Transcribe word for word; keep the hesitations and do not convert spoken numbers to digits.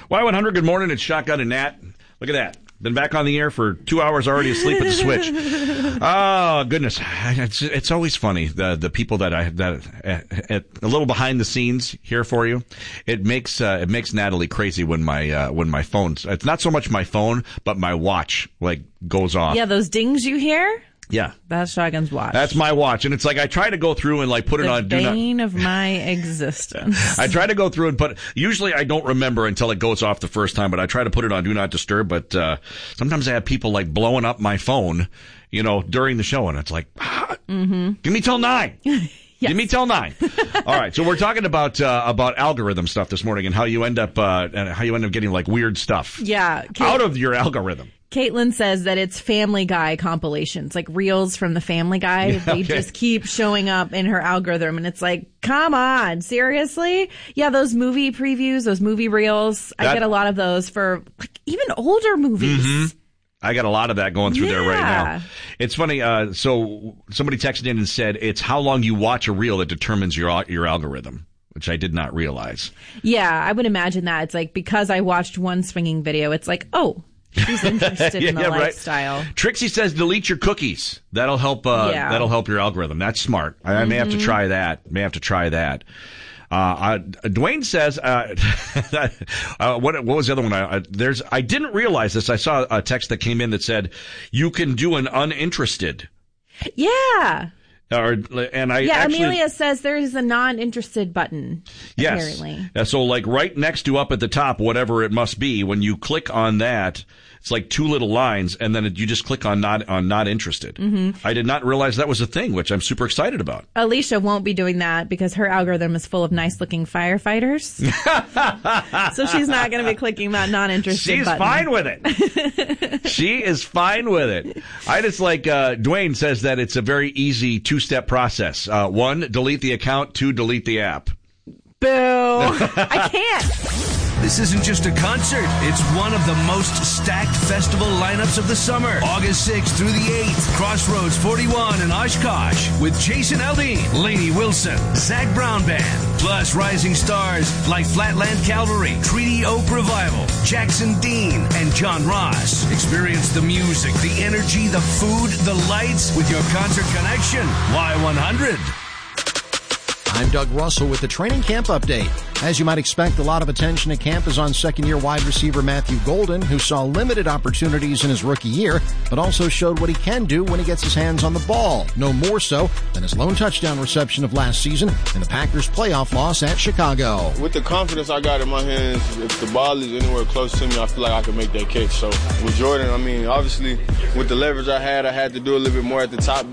Y one hundred, good morning. It's Shotgun and Nat. Look at that. Been back on the air for two hours already asleep at the switch. Oh, goodness. It's it's always funny, the the people that I that uh, at, a little behind the scenes here for you. It makes uh, it makes Natalie crazy when my uh, when my phone, it's not so much my phone, but my watch like goes off. Yeah, those dings you hear? Yeah. That's Shotgun's watch. That's my watch. And it's like I try to go through and like put the it on do not. The bane of my existence. I try to go through and put, usually I don't remember until it goes off the first time, but I try to put it on do not disturb. But uh sometimes I have people like blowing up my phone, you know, during the show. And it's like, ah, mm-hmm. give me till nine. Yes. Give me till nine. All right. So we're talking about uh, about algorithm stuff this morning and how you end up uh, and how you end up getting like weird stuff. Yeah. Kate, out of your algorithm. Caitlin says that it's Family Guy compilations, like reels from the Family Guy. Yeah, they okay. just keep showing up in her algorithm, and it's like, come on, seriously? Yeah, those movie previews, those movie reels. That, I get a lot of those for like even older movies. Mm-hmm. I got a lot of that going through yeah. there right now. It's funny. Uh, so somebody texted in and said it's how long you watch a reel that determines your your algorithm, which I did not realize. Yeah, I would imagine that. It's like because I watched one swinging video, it's like, oh, she's interested yeah, in the yeah, lifestyle. Right. Trixie says delete your cookies. That'll help. Uh, yeah. That'll help your algorithm. That's smart. I, I mm-hmm. may have to try that. May have to try that. Uh, uh, Dwayne says, uh, uh, what, what was the other one? I, uh, there's, I didn't realize this. I saw a text that came in that said you can do an uninterested. Yeah. Or, and I yeah, actually, Amelia says there's a non-interested button. Yes. Apparently. Uh, so like right next to up at the top, whatever it must be, when you click on that, it's like two little lines, and then it, you just click on not on not interested. Mm-hmm. I did not realize that was a thing, which I'm super excited about. Alicia won't be doing that because her algorithm is full of nice-looking firefighters. So she's not going to be clicking that non-interested She's button. fine with it. She is fine with it. I just like, uh, Dwayne says that it's a very easy two-step process. Uh, one, delete the account. Two, delete the app. Boo. I can't. This isn't just a concert. It's one of the most stacked festival lineups of the summer. August sixth through the eighth, Crossroads forty-one in Oshkosh with Jason Aldean, Lainey Wilson, Zach Brown Band, plus rising stars like Flatland Cavalry, Treaty Oak Revival, Jackson Dean, and John Ross. Experience the music, the energy, the food, the lights with your concert connection. Y one hundred. I'm Doug Russell with the training camp update. As you might expect, a lot of attention at camp is on second-year wide receiver Matthew Golden, who saw limited opportunities in his rookie year, but also showed what he can do when he gets his hands on the ball. No more so than his lone touchdown reception of last season and the Packers' playoff loss at Chicago. With the confidence I got in my hands, if the ball is anywhere close to me, I feel like I can make that catch. So with Jordan, I mean, obviously, with the leverage I had, I had to do a little bit more at the top.